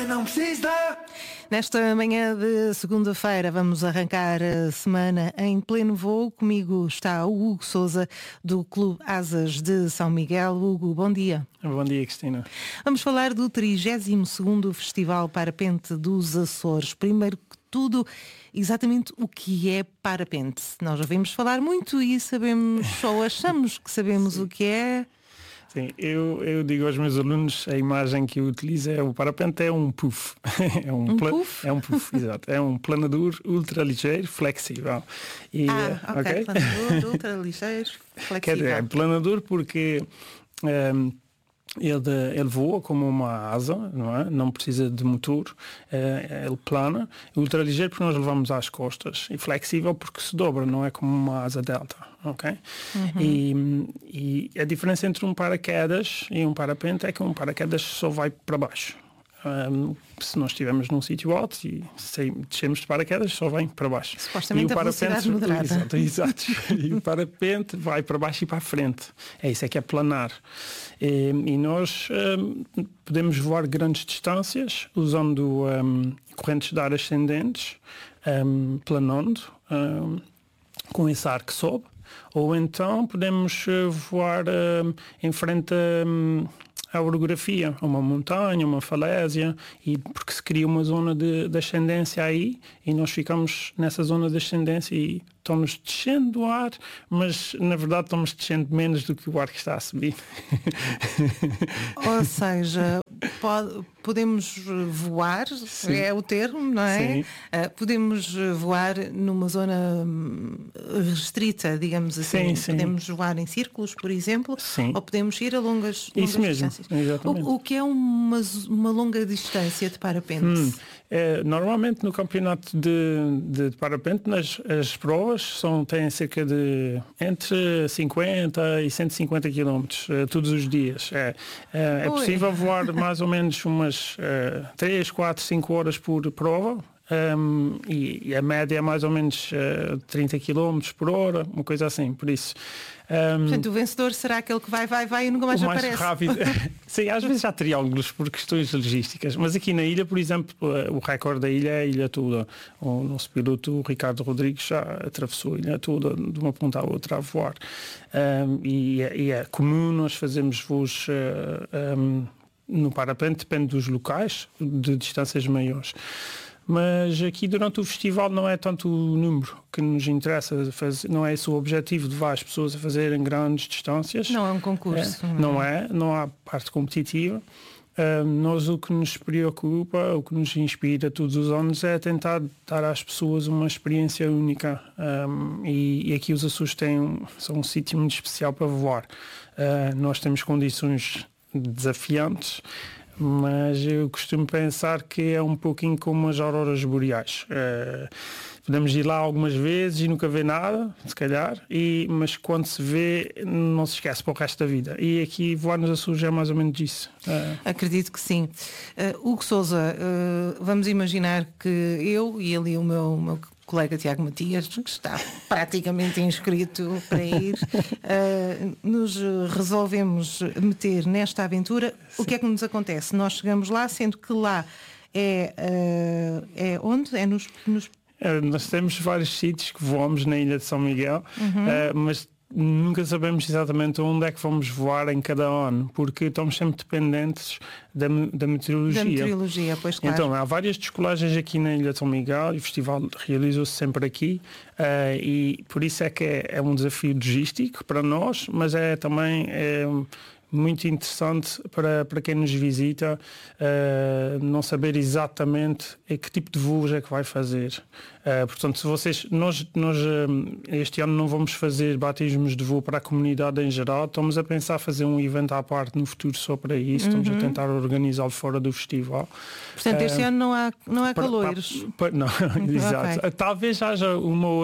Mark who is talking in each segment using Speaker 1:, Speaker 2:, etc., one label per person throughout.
Speaker 1: não precisa.
Speaker 2: Nesta manhã de segunda-feira vamos arrancar a semana em pleno voo. Comigo está o Hugo Sousa do Clube Asas de São Miguel. Hugo, bom dia.
Speaker 3: Bom dia, Cristina.
Speaker 2: Vamos falar do 32º Festival Parapente dos Açores. Primeiro que tudo, exatamente o que é parapente. Nós ouvimos falar muito e sabemos, ou achamos que sabemos o que é.
Speaker 3: Sim, eu digo aos meus alunos, a imagem que eu utilizo é o parapente é um puff.
Speaker 2: Puff?
Speaker 3: É um puff, exato. É um planador ultra ligeiro, flexível.
Speaker 2: Ok. Planador ultra ligeiro, flexível.
Speaker 3: Quer dizer, é planador porque ele voa como uma asa, não é? Não precisa de motor, ele plana. Ultra ligeiro porque nós levamos às costas, e flexível porque se dobra, não é como uma asa delta, ok? E a diferença entre um paraquedas e um parapente é que um paraquedas só vai para baixo. Se nós estivermos num sítio alto e descemos de paraquedas, só vem para baixo.
Speaker 2: Supostamente a velocidade moderada.
Speaker 3: Exato. E o parapente vai para baixo e para a frente. É isso, é que é planar. E nós podemos voar grandes distâncias usando correntes de ar ascendentes, planando, com esse ar que sobe. Ou então podemos voar em frente a orografia, uma montanha, uma falésia, e porque se cria uma zona de ascendência aí, e nós ficamos nessa zona de ascendência e estamos descendo do ar, mas na verdade estamos descendo menos do que o ar que está a subir.
Speaker 2: Ou seja, podemos voar, sim, é o termo, não é? Podemos voar numa zona restrita, digamos assim.
Speaker 3: Sim.
Speaker 2: Podemos voar em círculos, por exemplo,
Speaker 3: sim,
Speaker 2: ou podemos ir a longas
Speaker 3: isso mesmo,
Speaker 2: distâncias.
Speaker 3: Exatamente.
Speaker 2: O que é uma longa distância de parapente?
Speaker 3: Normalmente no campeonato de parapente, as provas têm cerca de entre 50 e 150 km todos os dias. É possível voar mais ou menos umas 3, 4, 5 horas por prova. E a média é mais ou menos 30 km por hora, uma coisa assim, por isso.
Speaker 2: Portanto, o vencedor será aquele que vai e nunca mais aparece.
Speaker 3: Mais rápido. Sim, às vezes há triângulos por questões logísticas, mas aqui na ilha, por exemplo, o recorde da ilha é a ilha toda. O nosso piloto, o Ricardo Rodrigues, já atravessou a ilha toda de uma ponta à outra a voar. E é comum nós fazermos voos no parapente, depende dos locais, de distâncias maiores. Mas aqui durante o festival não é tanto o número que nos interessa, não é esse o objetivo de levar as pessoas a fazerem grandes distâncias.
Speaker 2: Não é um concurso.
Speaker 3: Não há parte competitiva. Nós o que nos preocupa, o que nos inspira todos os anos é tentar dar às pessoas uma experiência única. E aqui os Açores são um sítio muito especial para voar. Nós temos condições desafiantes, mas eu costumo pensar que é um pouquinho como as auroras boreais. Podemos ir lá algumas vezes e nunca ver nada, se calhar, mas quando se vê não se esquece para o resto da vida. E aqui voar nos Açores é mais ou menos isso.
Speaker 2: Acredito que sim. Hugo Sousa, vamos imaginar que eu e ali o meu colega Tiago Matias, que está praticamente inscrito para ir, nos resolvemos meter nesta aventura. Sim. O que é que nos acontece? Nós chegamos lá, sendo que lá é onde? É nos...
Speaker 3: Nós temos vários sítios que voamos na Ilha de São Miguel, mas nunca sabemos exatamente onde é que vamos voar em cada ano, porque estamos sempre dependentes da meteorologia.
Speaker 2: Da meteorologia, pois claro.
Speaker 3: Então, há várias descolagens aqui na Ilha de São Miguel e o festival realizou-se sempre aqui, e por isso é que é um desafio logístico para nós, mas é também muito interessante para quem nos visita não saber exatamente que tipo de voos é que vai fazer. Portanto, se nós este ano não vamos fazer batismos de voo para a comunidade em geral, estamos a pensar fazer um evento à parte no futuro só para isso, estamos a tentar organizá-lo fora do festival.
Speaker 2: Portanto, este ano não há caloiros.
Speaker 3: Não, exato. Okay. Talvez haja um ou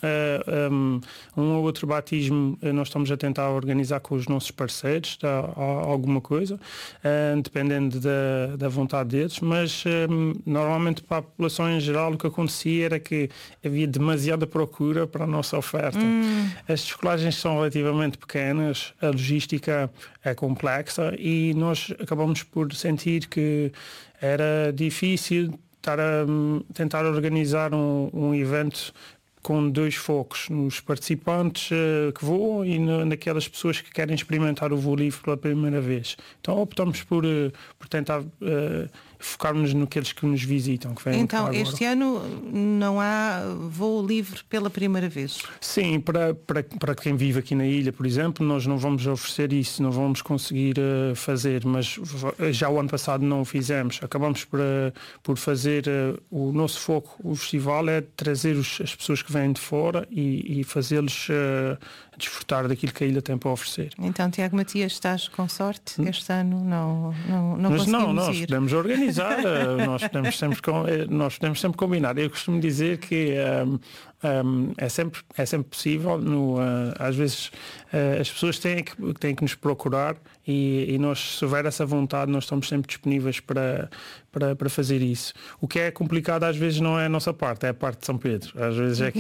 Speaker 3: outro batismo, nós estamos a tentar organizar com os nossos parceiros, alguma coisa, dependendo da vontade deles, mas normalmente para a população em geral o que acontecia era que que havia demasiada procura para a nossa oferta. As descolagens são relativamente pequenas, a logística é complexa e nós acabamos por sentir que era difícil tentar organizar um evento com 2 focos, nos participantes que voam e naquelas pessoas que querem experimentar o voo livre pela primeira vez. Então optamos por tentar focarmos naqueles que nos visitam. Que vêm
Speaker 2: então, este ano não há voo livre pela primeira vez?
Speaker 3: Sim, para quem vive aqui na ilha, por exemplo, nós não vamos oferecer isso, não vamos conseguir fazer, mas já o ano passado não o fizemos. Acabamos por fazer o nosso foco, o festival é trazer as pessoas que vêm de fora e fazê-los desfrutar daquilo que a ilha tem para oferecer.
Speaker 2: Então, Tiago Matias, estás com sorte? Este ano não
Speaker 3: mas
Speaker 2: conseguimos
Speaker 3: nós
Speaker 2: ir.
Speaker 3: podemos organizar, nós podemos sempre combinar. Eu costumo dizer que é sempre possível. Às vezes as pessoas têm que nos procurar e nós, se houver essa vontade, nós estamos sempre disponíveis para fazer isso. O que é complicado às vezes não é a nossa parte, é a parte de São Pedro. Às vezes é que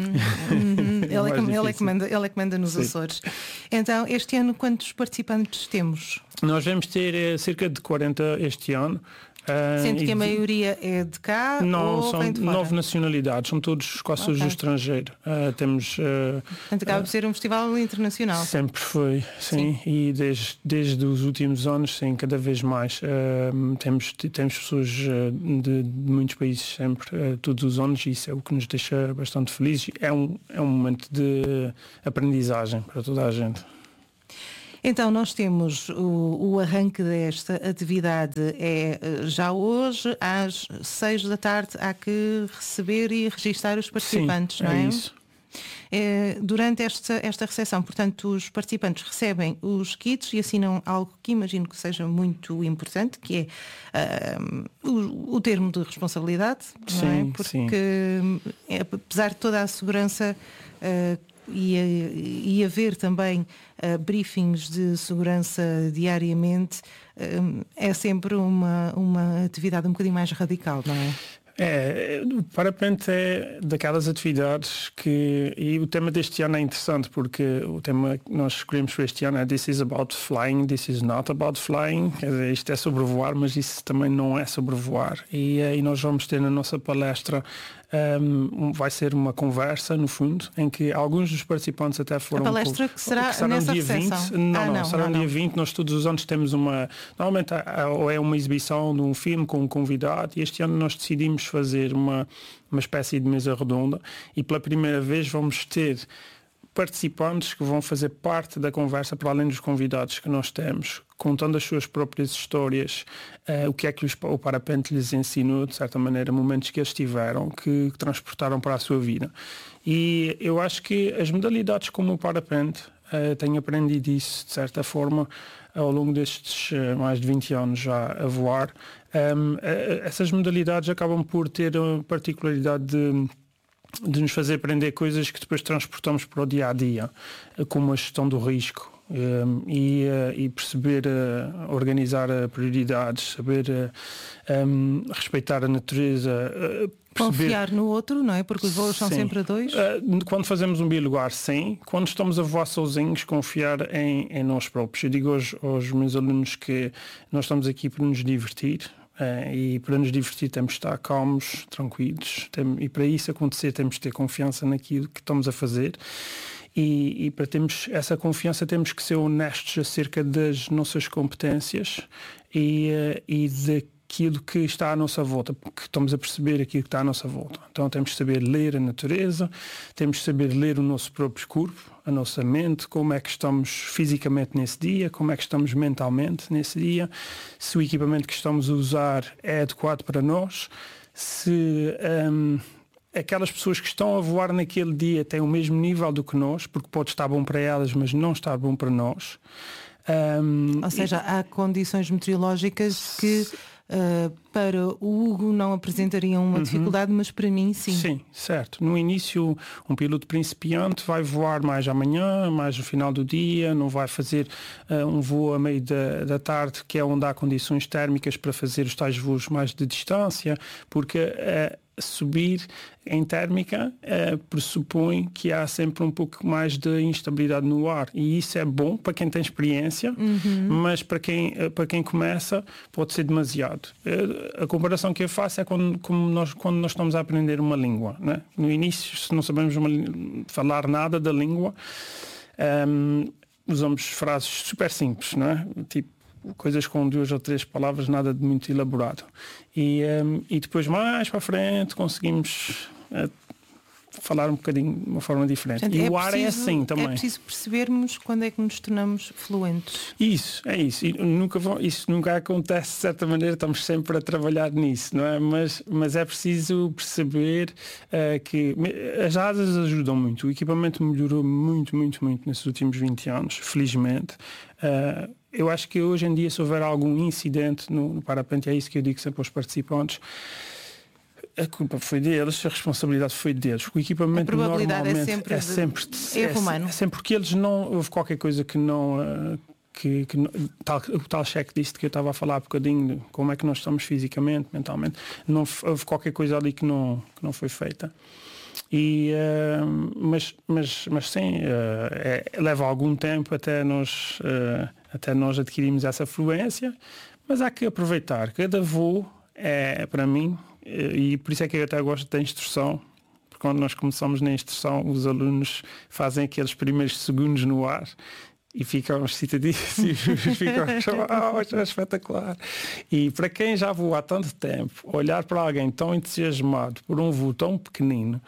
Speaker 2: ele é que manda nos Açores. Então, este ano quantos participantes temos?
Speaker 3: Nós vamos ter cerca de 40 este ano.
Speaker 2: Sendo que a maioria é de cá?
Speaker 3: Não,
Speaker 2: ou
Speaker 3: são
Speaker 2: vem de fora?
Speaker 3: 9 nacionalidades, são quase todos do estrangeiro. Temos.
Speaker 2: Portanto, acaba de ser um festival internacional.
Speaker 3: Sempre foi, sim. E desde os últimos anos, sim, cada vez mais. Temos pessoas de muitos países sempre, todos os anos, e isso é o que nos deixa bastante felizes. É um momento de aprendizagem para toda a gente.
Speaker 2: Então nós temos o arranque desta atividade é já hoje, às 6 da tarde, há que receber e registar os participantes,
Speaker 3: sim,
Speaker 2: não é?
Speaker 3: Isso.
Speaker 2: Durante esta recepção, portanto, os participantes recebem os kits e assinam algo que imagino que seja muito importante, que é o termo de responsabilidade,
Speaker 3: sim,
Speaker 2: não é? Porque apesar de toda a segurança e haver também briefings de segurança diariamente, é sempre uma atividade um bocadinho mais radical, não é?
Speaker 3: O parapente é daquelas atividades e o tema deste ano é interessante porque o tema que nós escolhemos para este ano é This is about flying, this is not about flying. Quer dizer, isto é sobre voar, mas isso também não é sobre voar. E nós vamos ter na nossa palestra vai ser uma conversa, no fundo, em que alguns dos participantes até foram...
Speaker 2: A palestra que será nessa
Speaker 3: dia 20. Será no dia 20. Nós todos os anos temos normalmente ou é uma exibição de um filme com um convidado, e este ano nós decidimos fazer uma espécie de mesa redonda, e pela primeira vez vamos ter participantes que vão fazer parte da conversa para além dos convidados que nós temos, contando as suas próprias histórias, o que é que o parapente lhes ensinou, de certa maneira, momentos que eles tiveram, que transportaram para a sua vida. E eu acho que as modalidades como o parapente, tenho aprendido isso, de certa forma, ao longo destes mais de 20 anos já a voar. Essas modalidades acabam por ter a particularidade de nos fazer aprender coisas que depois transportamos para o dia-a-dia, como a gestão do risco e perceber organizar prioridades, saber respeitar a natureza,
Speaker 2: confiar no outro, não é? Porque os voos são sempre a 2.
Speaker 3: Quando fazemos um bilugar, sim. Quando estamos a voar sozinhos, confiar em nós próprios. Eu digo aos meus alunos que nós estamos aqui para nos divertir. E para nos divertir temos de estar calmos, tranquilos, e para isso acontecer temos de ter confiança naquilo que estamos a fazer, e para termos essa confiança temos que ser honestos acerca das nossas competências e daquilo que está à nossa volta, porque estamos a perceber aquilo que está à nossa volta. Então temos de saber ler a natureza, temos de saber ler o nosso próprio corpo, a nossa mente, como é que estamos fisicamente nesse dia, como é que estamos mentalmente nesse dia, se o equipamento que estamos a usar é adequado para nós, se aquelas pessoas que estão a voar naquele dia têm o mesmo nível do que nós, porque pode estar bom para elas, mas não está bom para nós.
Speaker 2: Ou seja, há condições meteorológicas que para o Hugo não apresentariam uma dificuldade, mas para mim sim.
Speaker 3: Sim, certo. No início, um piloto principiante vai voar mais amanhã, mais no final do dia, não vai fazer um voo a meio da tarde, que é onde há condições térmicas para fazer os tais voos mais de distância, porque subir em térmica pressupõe que há sempre um pouco mais de instabilidade no ar, e isso é bom para quem tem experiência, mas para quem começa pode ser demasiado. A comparação que eu faço é quando nós estamos a aprender uma língua, né? No início, se não sabemos falar nada da língua, usamos frases super simples, não é? Tipo coisas com 2 ou 3 palavras, nada de muito elaborado. E depois, mais para a frente, conseguimos falar um bocadinho de uma forma diferente.
Speaker 2: Portanto,
Speaker 3: e o ar é assim também.
Speaker 2: É preciso percebermos quando é que nos tornamos fluentes.
Speaker 3: Isso, é isso. E isso nunca acontece de certa maneira, estamos sempre a trabalhar nisso, não é? Mas é preciso perceber que as asas ajudam muito. O equipamento melhorou muito, muito, muito nesses últimos 20 anos, felizmente. Eu acho que hoje em dia, se houver algum incidente no parapente, é isso que eu digo sempre aos participantes, a culpa foi deles, a responsabilidade foi deles. O equipamento normalmente é sempre erro humano. É sempre porque eles não... Houve qualquer coisa que não... o tal cheque disto que eu estava a falar há bocadinho, de como é que nós estamos fisicamente, mentalmente, não houve qualquer coisa ali que não foi feita. Mas sim, leva algum tempo até nós adquirirmos essa fluência, mas há que aproveitar. Cada voo é, para mim, e por isso é que eu até gosto da instrução, porque quando nós começamos na instrução, os alunos fazem aqueles primeiros segundos no ar e ficam excitadíssimos, ficam é espetacular. E para quem já voa há tanto tempo, olhar para alguém tão entusiasmado por um voo tão pequenino,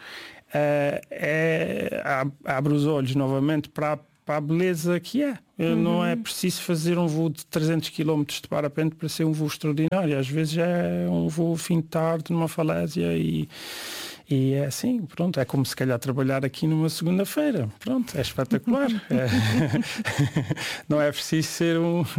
Speaker 3: abre os olhos novamente para a beleza que é. Não é preciso fazer um voo de 300 km de parapente para ser um voo extraordinário. Às vezes é um voo fim de tarde numa falésia e é assim, pronto, é como se calhar trabalhar aqui numa segunda-feira. Pronto, é espetacular. Não é preciso ser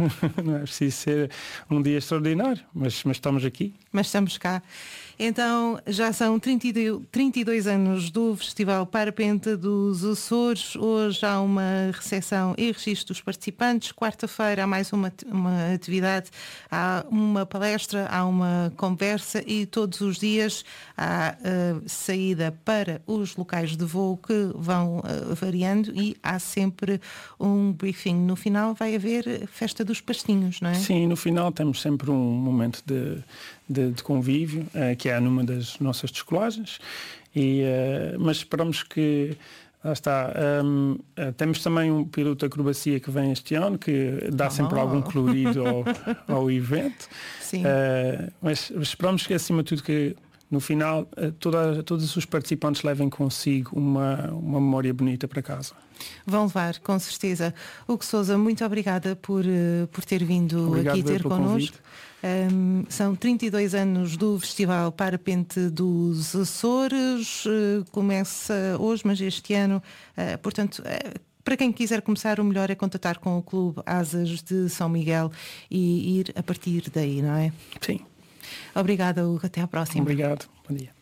Speaker 3: um dia extraordinário, mas estamos aqui.
Speaker 2: Mas estamos cá. Então, já são 32 anos do Festival Parapente dos Açores. Hoje há uma recepção e registro dos participantes. Quarta-feira há mais uma atividade, há uma palestra, há uma conversa e todos os dias há saída para os locais de voo que vão variando e há sempre um briefing. No final vai haver festa dos pastinhos, não é?
Speaker 3: Sim, no final temos sempre um momento de convívio, que é numa das nossas descolagens, mas esperamos que... Lá está. Temos também um piloto de acrobacia que vem este ano, que dá sempre algum colorido ao evento.
Speaker 2: Sim.
Speaker 3: Mas esperamos que, acima de tudo, que no final todos os participantes levem consigo uma memória bonita para casa.
Speaker 2: Vão levar, com certeza. Hugo Sousa, muito obrigada por ter vindo aqui ter connosco. São 32 anos do Festival Parapente dos Açores. Começa hoje, mas este ano, portanto... Para quem quiser começar, o melhor é contatar com o Clube Asas de São Miguel e ir a partir daí, não é?
Speaker 3: Sim.
Speaker 2: Obrigada, Hugo. Até à próxima.
Speaker 3: Obrigado. Bom dia.